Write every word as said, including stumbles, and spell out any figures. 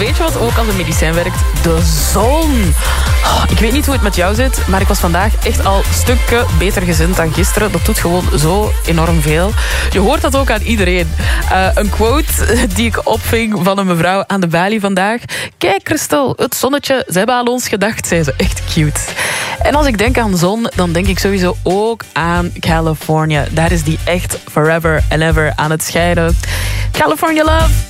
weet je wat ook als een medicijn werkt? De zon. Oh, ik weet niet hoe het met jou zit, maar ik was vandaag echt al stukken beter gezind dan gisteren. Dat doet gewoon zo enorm veel. Je hoort dat ook aan iedereen. Uh, een quote die ik opving van een mevrouw aan de balie vandaag. Kijk Christel, het zonnetje, ze hebben aan ons gedacht, zei ze. Echt cute. En als ik denk aan zon, dan denk ik sowieso ook aan California. Daar is die echt forever and ever aan het schijnen. California love!